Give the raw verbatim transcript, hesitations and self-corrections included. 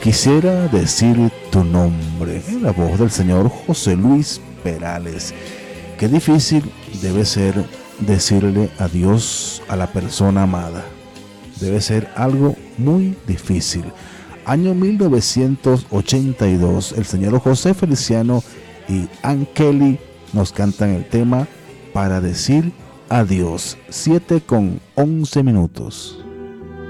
Quisiera decir tu nombre, en la voz del señor José Luis Perales. Qué difícil debe ser decirle adiós a la persona amada. Debe ser algo muy difícil. Año mil novecientos ochenta y dos, el señor José Feliciano y Ann Kelly nos cantan el tema Para decir adiós. siete con once minutos.